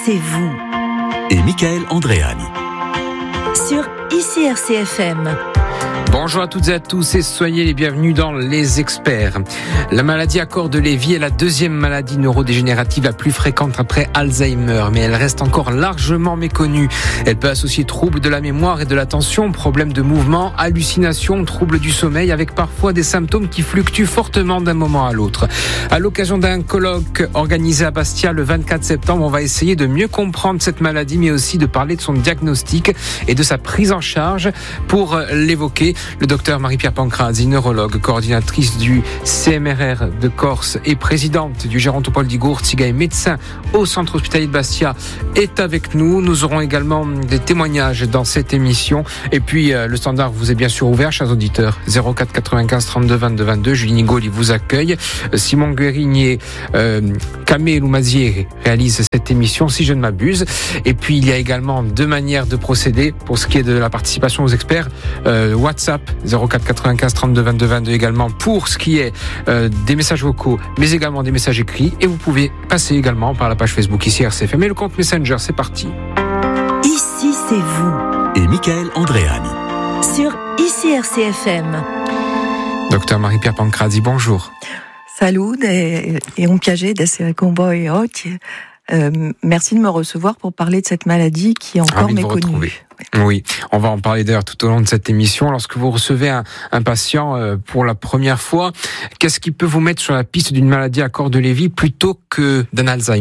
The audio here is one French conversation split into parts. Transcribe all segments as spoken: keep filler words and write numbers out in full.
c'est vous. Et Michael Andréani. Sur I C R C F M. Bonjour à toutes et à tous et soyez les bienvenus dans Les Experts. La maladie à corps de Lévy est la deuxième maladie neurodégénérative la plus fréquente après Alzheimer, mais elle reste encore largement méconnue. Elle peut associer troubles de la mémoire et de l'attention, problèmes de mouvement, hallucinations, troubles du sommeil, avec parfois des symptômes qui fluctuent fortement d'un moment à l'autre. À l'occasion d'un colloque organisé à Bastia le vingt-quatre septembre, on va essayer de mieux comprendre cette maladie, mais aussi de parler de son diagnostic et de sa prise en charge. Pour l'évoquer, le docteur Marie-Pierre Pancrazzi, neurologue, coordinatrice du C M R R de Corse et présidente du Gérontopole di Gourtiga et médecin au centre hospitalier de Bastia, est avec nous. Nous aurons également des témoignages dans cette émission. Et puis, euh, le standard vous est bien sûr ouvert, chers auditeurs. zéro quatre quatre-vingt-quinze trente-deux vingt-deux vingt-deux. Julie Nigoli vous accueille. Simon Guérigné, euh, Camé Loumazier réalise cette émission, si je ne m'abuse. Et puis, il y a également deux manières de procéder pour ce qui est de la participation aux experts. Euh, WhatsApp zéro quatre quatre-vingt-quinze trente-deux vingt-deux vingt-deux également pour ce qui est euh, des messages vocaux, mais également des messages écrits. Et vous pouvez passer également par la page Facebook ici R C F M et le compte Messenger. C'est parti. Ici, c'est vous. Et Michael Andréani. Sur I C R C F M. Docteur Marie-Pierre Pancrazzi, bonjour. Salut et, et un piacere d'essere con voi oggi. Euh, merci de me recevoir pour parler de cette maladie qui est encore Ravi de vous méconnue. retrouver. Oui, on va en parler d'ailleurs tout au long de cette émission. Lorsque vous recevez un, un patient euh, pour la première fois, qu'est-ce qui peut vous mettre sur la piste d'une maladie à corps de Lévy plutôt que d'un Alzheimer ?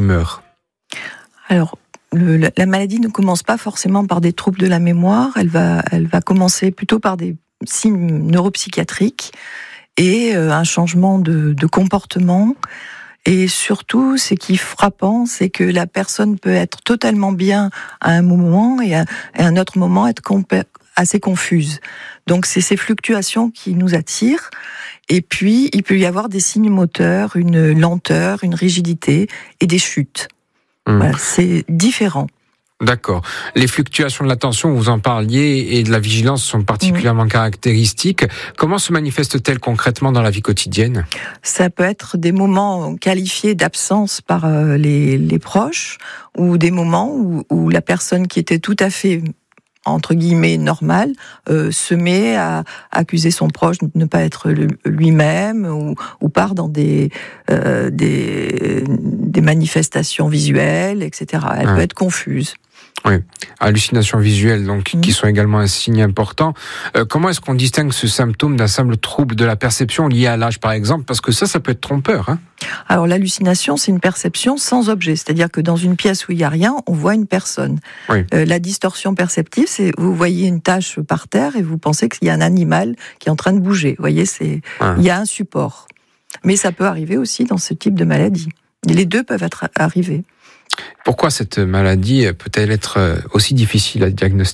Alors, le, la, la maladie ne commence pas forcément par des troubles de la mémoire, elle va, elle va commencer plutôt par des signes neuropsychiatriques et euh, un changement de, de comportement. Et surtout, ce qui est frappant, c'est que la personne peut être totalement bien à un moment et à, à un autre moment être compé- assez confuse. Donc, c'est ces fluctuations qui nous attirent. Et puis, il peut y avoir des signes moteurs, une lenteur, une rigidité et des chutes. Mmh. Voilà, c'est différent. D'accord. Les fluctuations de l'attention, vous en parliez, et de la vigilance sont particulièrement mmh. caractéristiques. Comment se manifestent-elles concrètement dans la vie quotidienne ? Ça peut être des moments qualifiés d'absence par les, les proches, ou des moments où, où la personne qui était tout à fait entre guillemets normale euh, se met à accuser son proche de ne pas être lui-même, ou, ou part dans des, euh, des, des manifestations visuelles, et cetera. Elle mmh. peut être confuse. Oui, hallucinations visuelles, donc, mmh. qui sont également un signe important. Euh, comment est-ce qu'on distingue ce symptôme d'un simple trouble de la perception lié à l'âge, par exemple ? Parce que ça, ça peut être trompeur. Hein ? Alors, l'hallucination, c'est une perception sans objet. C'est-à-dire que dans une pièce où il n'y a rien, on voit une personne. Oui. Euh, la distorsion perceptive, c'est vous voyez une tache par terre et vous pensez qu'il y a un animal qui est en train de bouger. Vous voyez, c'est, ah. il y a un support. Mais ça peut arriver aussi dans ce type de maladie. Les deux peuvent être arrivés. Pourquoi cette maladie peut-elle être aussi difficile à diagnostiquer ?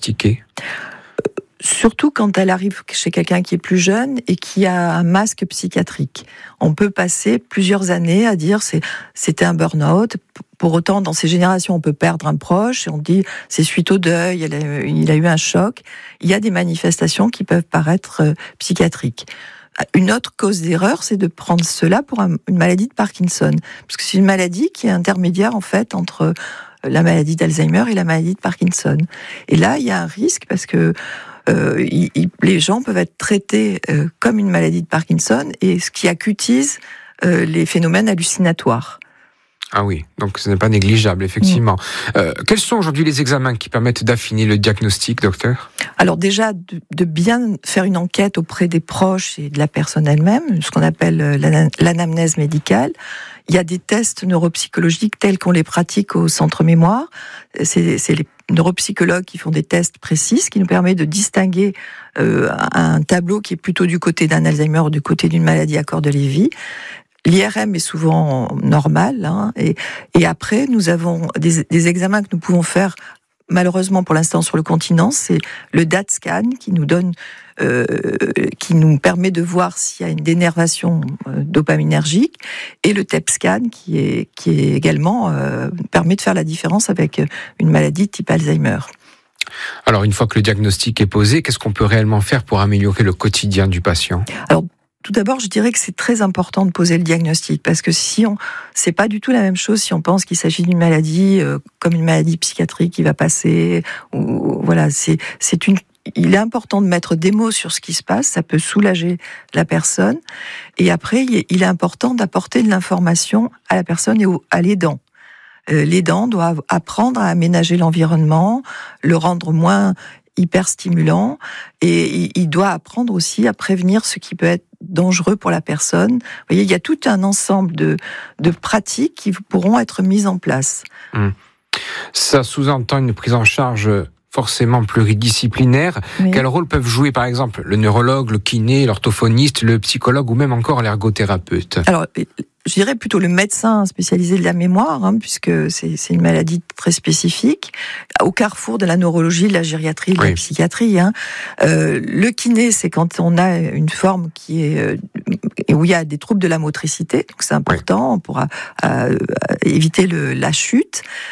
Surtout quand elle arrive chez quelqu'un qui est plus jeune et qui a un masque psychiatrique. On peut passer plusieurs années à dire c'est, c'était un burn-out. Pour autant, dans ces générations, on peut perdre un proche et on dit c'est suite au deuil, il a, il a eu un choc. Il y a des manifestations qui peuvent paraître psychiatriques. Une autre cause d'erreur, c'est de prendre cela pour un, une maladie de Parkinson. Parce que c'est une maladie qui est intermédiaire, en fait, entre la maladie d'Alzheimer et la maladie de Parkinson. Et là, il y a un risque parce que euh, il, il, les gens peuvent être traités euh, comme une maladie de Parkinson, et ce qui acutise euh, les phénomènes hallucinatoires. Ah oui, donc ce n'est pas négligeable, effectivement. Mmh. Euh, quels sont aujourd'hui les examens qui permettent d'affiner le diagnostic, docteur ? Alors déjà, de, de bien faire une enquête auprès des proches et de la personne elle-même, ce qu'on appelle l'anamnèse médicale. Il y a des tests neuropsychologiques tels qu'on les pratique au centre mémoire. C'est, c'est les neuropsychologues qui font des tests précis, qui nous permet de distinguer euh, un tableau qui est plutôt du côté d'un Alzheimer ou du côté d'une maladie à corps de Lévy. L'I R M est souvent normal, hein, et, et après, nous avons des, des examens que nous pouvons faire, malheureusement pour l'instant sur le continent, c'est le D A T scan qui nous donne, euh, qui nous permet de voir s'il y a une dénervation euh, dopaminergique, et le T E P scan qui est, qui est également euh, permet de faire la différence avec une maladie type Alzheimer. Alors, une fois que le diagnostic est posé, qu'est-ce qu'on peut réellement faire pour améliorer le quotidien du patient ? Alors, tout d'abord, je dirais que c'est très important de poser le diagnostic, parce que si on, c'est pas du tout la même chose si on pense qu'il s'agit d'une maladie euh, comme une maladie psychiatrique qui va passer, ou voilà, c'est c'est une il est important de mettre des mots sur ce qui se passe, ça peut soulager la personne. Et après, il est important d'apporter de l'information à la personne et à l'aidant. Euh, l'aidant doit apprendre à aménager l'environnement, le rendre moins hyper stimulant, et il doit apprendre aussi à prévenir ce qui peut être dangereux pour la personne. Vous voyez, il y a tout un ensemble de, de pratiques qui pourront être mises en place. Mmh. Ça sous-entend une prise en charge forcément pluridisciplinaire. Oui. Quel rôle peuvent jouer, par exemple, le neurologue, le kiné, l'orthophoniste, le psychologue ou même encore l'ergothérapeute ? Alors, je dirais plutôt le médecin spécialisé de la mémoire, hein, puisque c'est, c'est une maladie très spécifique, au carrefour de la neurologie, de la gériatrie, de oui. la psychiatrie. Hein. Euh, le kiné, c'est quand on a une forme qui est euh, où il y a des troubles de la motricité, donc c'est important, oui. on pourra euh, éviter le, la chute.